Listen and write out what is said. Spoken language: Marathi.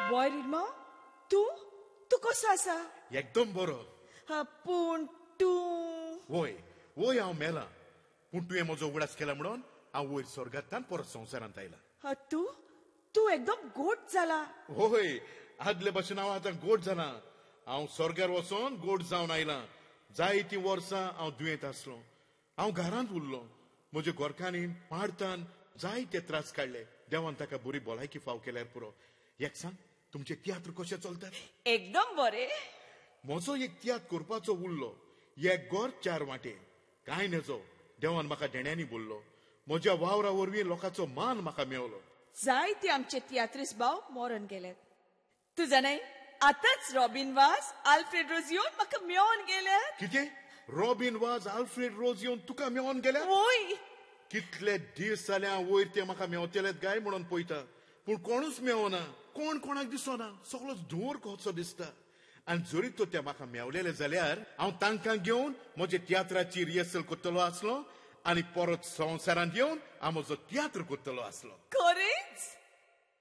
बॉय रिमा तू कसो आसा एकदम बरो पूण तूं वय वय हांव मेला पूण तुवें म्हजो उगडास केला म्हणून हांव वयर स्वर्गांतल्यान परत संवसारांत आयला तूं एकदम गोट जाला होय आदले भशेन हांव आतां गोड जाला हांव स्वर्गार वचोन गोड जावन आयलां जायतीं वर्सां हांव दुयेंत आसलो हांव घरांत उरलो म्हज्या गोरकांनी पाडतान जायते त्रास काडले देवान ताका बरी भलायकी फाव केल्यार पुरो एक सांग तुमचे तियात्र कशें चलतात एकदम बरें म्हजो एक तियात्र करपाचो उरलो एक गोर 4 वाटे कांय नजो देवान म्हाका देण्यांनी बोललो म्हज्या वावरा वरवीं लोकांचो मान म्हाका मेवलो जायते आमचे तियात्रीस भाव मरण गेले तू जाणाय आतांच रॉबिन वाज आल्फ्रेड रोज येवन म्हाका मेळोन गेले कितें रॉबिन वाज आल्फ्रेड रोज येवन तुका मेळोन गेल्या वय कितले दीस जाले हांव वयर ते म्हाका मेवतलेत गाय म्हणून पळयता पूण कोणूच मेवना कोण कोणाक दिसना सगळोच धुंवर कसो दिसता आनी जरी तो ते म्हाका मेवलेले जाल्यार हांव तांकां घेवन म्हजे तियात्राची रिहर्सल करतलो आसलो आनी परत संवसारांत येवन हांव म्हजो तियात्र करतलो आसलो खरें